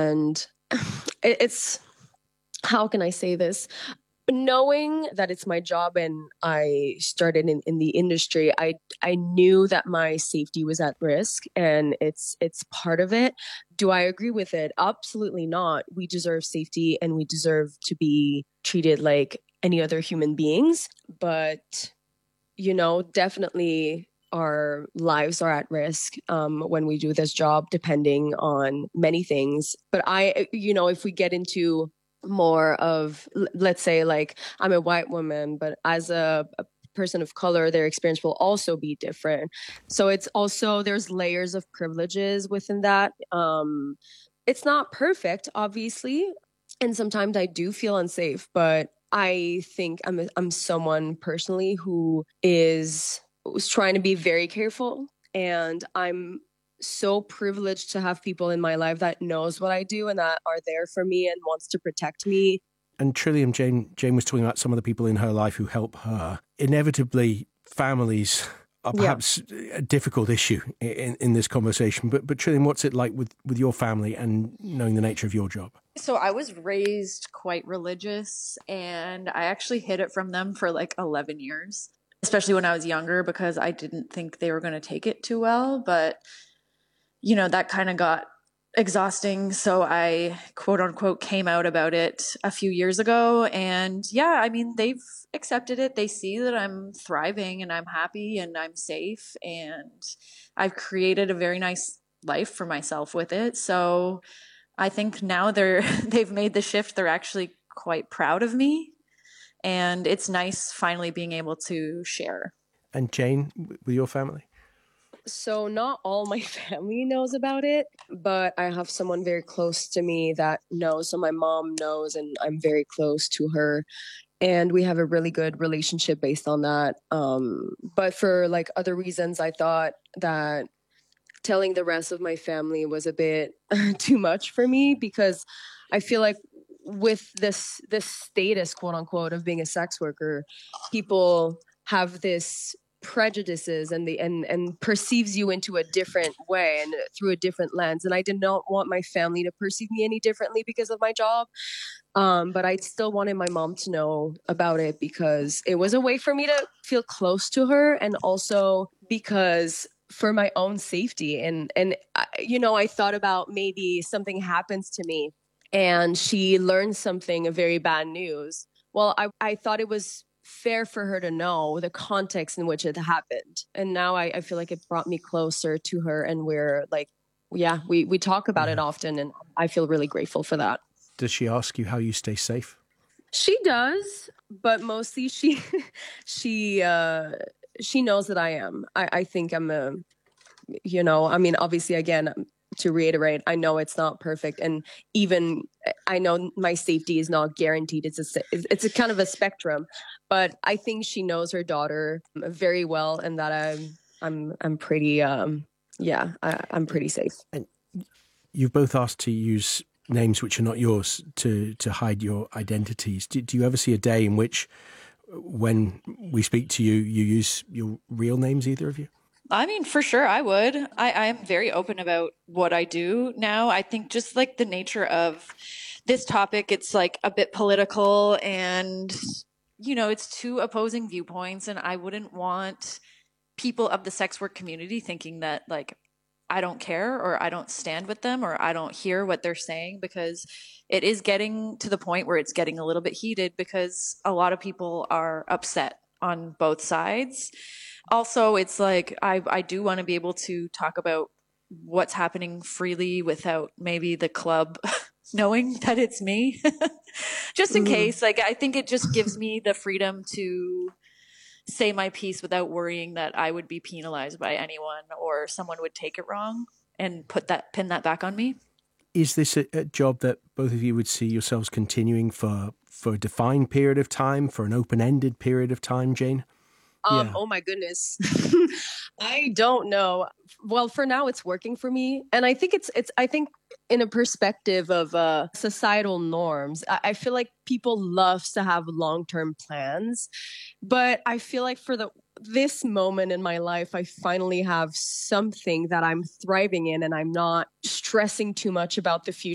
And it's, how can I say this? Knowing that it's my job and I started in the industry, I knew that my safety was at risk, and it's part of it. Do I agree with it? Absolutely not. We deserve safety and we deserve to be treated like any other human beings. But, definitely our lives are at risk when we do this job, depending on many things. But if we get into more of, let's say, like, I'm a white woman, but as a person of color, their experience will also be different. So it's also, there's layers of privileges within that. It's not perfect, obviously, and sometimes I do feel unsafe, but I think I'm someone personally who was trying to be very careful, and I'm so privileged to have people in my life that knows what I do and that are there for me and wants to protect me. And Trillium, Jane was talking about some of the people in her life who help her. Inevitably, families are perhaps a difficult issue in this conversation. But Trillium, what's it like with your family and knowing the nature of your job? So I was raised quite religious, and I actually hid it from them for like 11 years, especially when I was younger, because I didn't think they were going to take it too well. But that kind of got exhausting. So I, quote unquote, came out about it a few years ago. And yeah, I mean, they've accepted it. They see that I'm thriving and I'm happy and I'm safe. And I've created a very nice life for myself with it. So I think now they've made the shift. They're actually quite proud of me. And it's nice finally being able to share. And Jane, with your family? So not all my family knows about it, but I have someone very close to me that knows. So my mom knows, and I'm very close to her. And we have a really good relationship based on that. But for like other reasons, I thought that telling the rest of my family was a bit too much for me, because I feel like with this status, quote unquote, of being a sex worker, people have this prejudices and perceives you into a different way and through a different lens. And I did not want my family to perceive me any differently because of my job. But I still wanted my mom to know about it because it was a way for me to feel close to her, and also because for my own safety. And I thought about maybe something happens to me and she learns something of very bad news. Well, I thought it was fair for her to know the context in which it happened. And now I feel like it brought me closer to her, and we're like, yeah, we talk about it often, and I feel really grateful for that. Does she ask you how you stay safe? She does, but mostly she knows that I am. I think I'm obviously, again, to reiterate, I know it's not perfect. And even I know my safety is not guaranteed. It's a kind of a spectrum, but I think she knows her daughter very well, and that I'm pretty, I'm pretty safe. And you've both asked to use names which are not yours to hide your identities. Do you ever see a day in which, when we speak to you, you use your real names, either of you? I mean, for sure, I would. I am very open about what I do now. I think just like the nature of this topic, it's like a bit political, and, it's two opposing viewpoints. And I wouldn't want people of the sex work community thinking that like I don't care, or I don't stand with them, or I don't hear what they're saying, because it is getting to the point where it's getting a little bit heated because a lot of people are upset on both sides. Also, it's like I do want to be able to talk about what's happening freely without maybe the club knowing that it's me, just in case. Like, I think it just gives me the freedom to say my piece without worrying that I would be penalized by anyone or someone would take it wrong and pin that back on me. Is this a job that both of you would see yourselves continuing for a defined period of time, for an open-ended period of time, Jane? Yeah. Oh my goodness. I don't know. Well, for now it's working for me. And I think I think in a perspective of societal norms, I feel like people love to have long-term plans, but I feel like for this moment in my life, I finally have something that I'm thriving in, and I'm not stressing too much about the future.